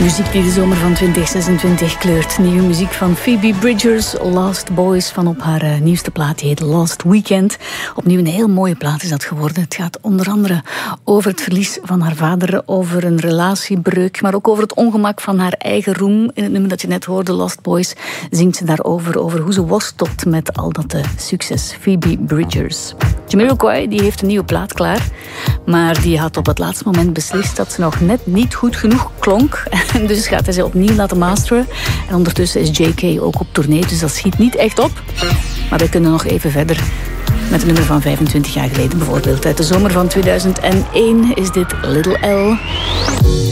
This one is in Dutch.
Muziek die de zomer van 2026 kleurt. Nieuwe muziek van Phoebe Bridgers, Lost Boys, van op haar nieuwste plaat, die heet Lost Weekend. Opnieuw een heel mooie plaat is dat geworden. Het gaat onder andere over het verlies van haar vader, over een relatiebreuk, maar ook over het ongemak van haar eigen roem. In het nummer dat je net hoorde, Lost Boys, zingt ze daarover, over hoe ze worstelt met al dat succes. Phoebe Bridgers. Jamiroquai, die heeft een nieuwe plaat klaar, maar die had op het laatste moment beslist dat ze nog net niet goed genoeg klonk. En dus gaat hij ze opnieuw laten masteren. En ondertussen is JK ook op tournee, dus dat schiet niet echt op. Maar we kunnen nog even verder met een nummer van 25 jaar geleden bijvoorbeeld. Uit de zomer van 2001 is dit Little L.